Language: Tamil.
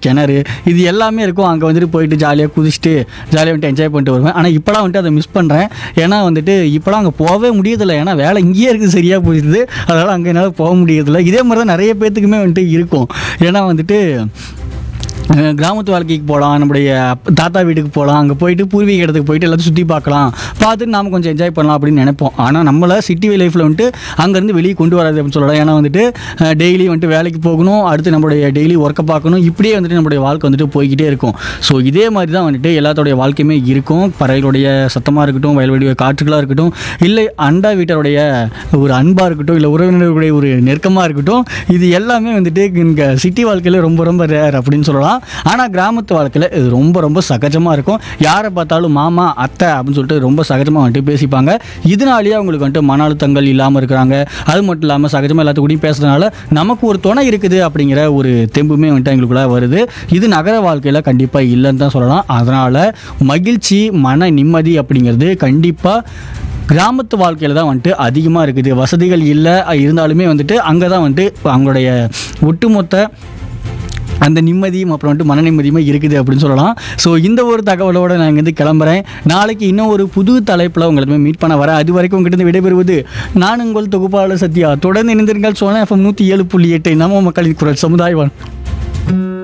கிணறு இது எல்லாமே இருக்கும். அங்கே வந்துட்டு போயிட்டு ஜாலியாக குதிச்சுட்டு ஜாலியாக வந்துட்டு என்ஜாய் பண்ணிட்டு வருவேன். ஆனால் இப்போலாம் வந்துட்டு அதை மிஸ் பண்ணுறேன். ஏன்னா வந்துட்டு இப்போலாம் அங்கே போகவே முடியதில்லை. ஏன்னா வேலை இங்கேயே இருக்குது, சரியாக போயிடுது. அதனால் அங்கே என்னால் போக முடியதில்லை. இதே மாதிரி தான் நிறைய பேர்த்துக்குமே வந்துட்டு இருக்கும். ஏன்னா வந்துட்டு கிராமத்து வாழ்க்கைக்கு போகலாம், நம்முடைய தாத்தா வீட்டுக்கு போகலாம், அங்கே போயிட்டு பூர்வீக இடத்துக்கு போயிட்டு எல்லாத்தையும் சுற்றி பார்க்கலாம், பார்த்துட்டு நாம் கொஞ்சம் என்ஜாய் பண்ணலாம் அப்படின்னு நினைப்போம். ஆனால் நம்மளை சிட்டி லைஃப்பில் வந்துட்டு அங்கேருந்து வெளியே கொண்டு வராது அப்படின்னு சொல்லலாம். ஏன்னா வந்துட்டு டெய்லி வந்துட்டு வேலைக்கு போகணும், அடுத்து நம்மளுடைய டெய்லி ஒர்க்கை பார்க்கணும், இப்படியே வந்துட்டு நம்மளுடைய வாழ்க்கை வந்துட்டு போய்கிட்டே இருக்கும். ஸோ இதே மாதிரி தான் வந்துட்டு எல்லாத்தோடைய வாழ்க்கையுமே இருக்கும். பறவைகளுடைய சத்தமாக இருக்கட்டும், வயல்வெளிய காற்றுகளாக இருக்கட்டும், இல்லை அண்டா வீட்டருடைய ஒரு அன்பாக இருக்கட்டும், இல்லை உறவினர்களுடைய ஒரு நெருக்கமாக இருக்கட்டும், இது எல்லாமே வந்துட்டு இங்கே சிட்டி வாழ்க்கையில் ரொம்ப ரொம்ப ரேர் அப்படின்னு சொல்லலாம். ஆனால் கிராமத்து வாழ்க்கையில் இது ரொம்ப ரொம்ப சகஜமாக இருக்கும். யாரை பார்த்தாலும் மாமா அத்தை அப்படின்னு சொல்லிட்டு ரொம்ப சகஜமாக வந்துட்டு பேசிப்பாங்க. இதனாலேயே அவங்களுக்கு வந்துட்டு மன அழுத்தங்கள் இல்லாமல் இருக்கிறாங்க. அது மட்டும் இல்லாமல் சகஜமாக எல்லாத்துக்கூடையும் பேசுறதுனால நமக்கு ஒரு துணை இருக்குது அப்படிங்கிற ஒரு தெம்புமே வந்துட்டு எங்களுக்குள்ள வருது. இது நகர வாழ்க்கையில் கண்டிப்பாக இல்லைன்னு தான் சொல்லலாம். அதனால் மகிழ்ச்சி, மன நிம்மதி அப்படிங்கிறது கண்டிப்பாக கிராமத்து வாழ்க்கையில் தான் வந்துட்டு அதிகமாக இருக்குது. வசதிகள் இல்லை இருந்தாலுமே வந்துட்டு அங்கே தான் வந்துட்டு அவங்களுடைய ஒட்டுமொத்த அந்த நிம்மதியும் அப்புறம் வந்துட்டு மன நிம்மதியுமே இருக்குது அப்படின்னு சொல்லலாம். ஸோ இந்த ஒரு தகவலோடு நான் இங்கேருந்து கிளம்புறேன். நாளைக்கு இன்னும் ஒரு புது தலைப்பில் உங்களுக்கு மீட் பண்ண வரேன். அது வரைக்கும் உங்கள்கிட்ட விடைபெறுவது நான் உங்கள் தொகுப்பாளர் சத்யா. தொடர்ந்து இணைந்திருங்கள். சோனா FM 107.8 நம்ம மக்களின் குரல் சமுதாய